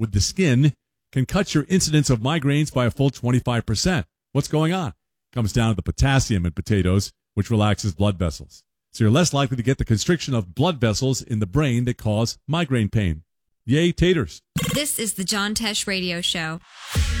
with the skin can cut your incidence of migraines by a full 25%. What's going on? Comes down to the potassium in potatoes, which relaxes blood vessels. So you're less likely to get the constriction of blood vessels in the brain that cause migraine pain. Yay, taters. This is the John Tesh Radio Show.